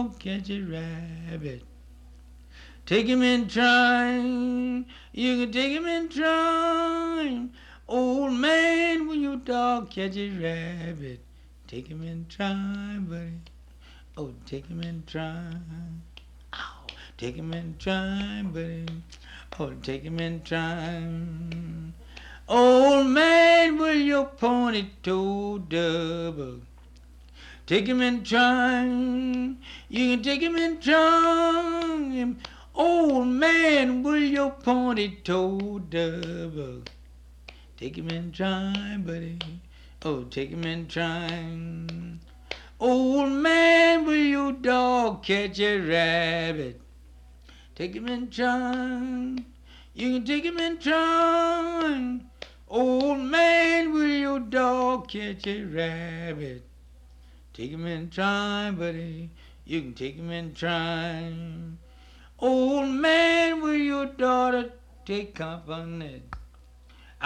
dog catch a rabbit? Take him in time, you can take him in time. Old man, will your dog catch a rabbit? Take him in time, buddy. Oh, take him in time. Ow, take him in time, buddy. Oh, take him in time. Old man, will your pony toe double? Take him in time. You can take him in time. Old man, will your pony toe double? Take him in time, buddy. Oh, take him in time. Old man, will your dog catch a rabbit? Take him in time. You can take him in time. Old man, will your dog catch a rabbit? Take him in time, buddy. You can take him in time. Old man, will your daughter take company?